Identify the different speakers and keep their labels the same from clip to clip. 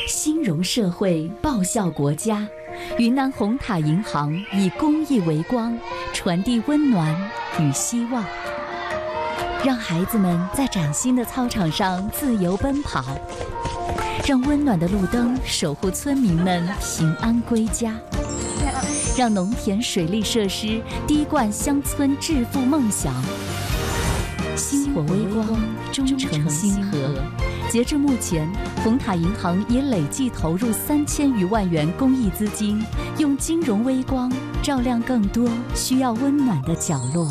Speaker 1: 兴荣社会，报效国家。云南红塔银行以公益为光，传递温暖与希望，让孩子们在崭新的操场上自由奔跑，让温暖的路灯守护村民们平安归家，让农田水利设施滴灌乡村致富梦想。星火微光，忠诚星河。截至目前，红塔银行已累计投入3000余万元公益资金，用金融微光照亮更多需要温暖的角落。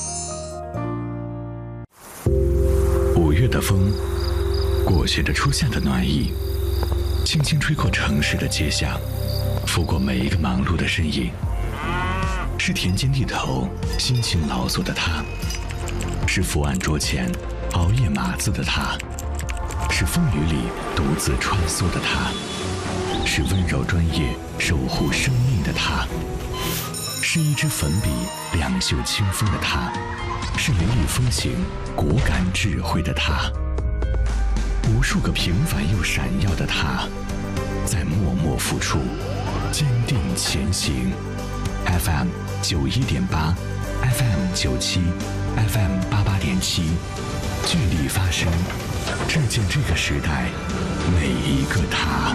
Speaker 2: 5月的风，裹挟着初夏的暖意，轻轻吹过城市的街巷，拂过每一个忙碌的身影。是田间地头辛勤劳作的他，是伏案桌前熬夜码字的他，是风雨里独自穿梭的他，是温柔专业守护生命的他，是一支粉笔两袖清风的他，是雷厉风行果敢智慧的他，无数个平凡又闪耀的他，在默默付出，坚定前行。FM 91.8 FM 97 FM 88.7，聚力发声，致敬这个时代每一个他。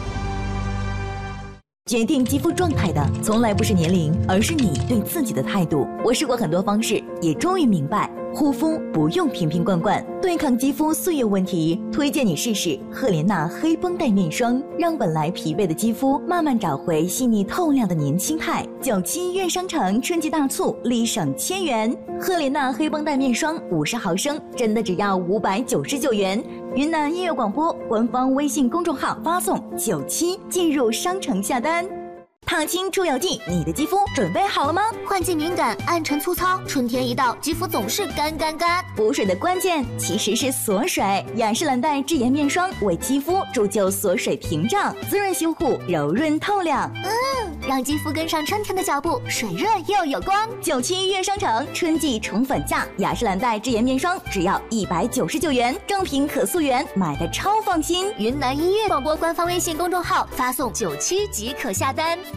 Speaker 3: 决定肌肤状态的从来不是年龄，而是你对自己的态度。我试过很多方式，也终于明白，护肤不用瓶瓶罐罐，对抗肌肤岁月问题，推荐你试试赫莲娜黑绷带面霜，让本来疲惫的肌肤慢慢找回细腻透亮的年轻态。97医院商城春季大促，立省1000元，赫莲娜黑绷带面霜50毫升，真的只要599元。云南音乐广播官方微信公众号发送97进入商城下单。烫青出油剂，你的肌肤准备好了吗？
Speaker 4: 换季敏感、暗沉粗糙，春天一到，肌肤总是干。
Speaker 3: 补水的关键其实是锁水，雅诗兰黛智妍面霜为肌肤铸就锁水屏障，滋润修护，柔润透亮。
Speaker 4: 让肌肤跟上春天的脚步，水润又有光。
Speaker 3: 97医院商城春季宠粉价，雅诗兰黛智妍面霜只要199元，正品可溯源，买的超放心。
Speaker 4: 云南音乐广播官方微信公众号发送97即可下单。